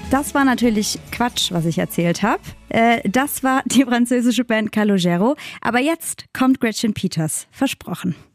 Das war natürlich Quatsch, was ich erzählt habe. Das war die französische Band Calogero. Aber jetzt kommt Gretchen Peters. Versprochen.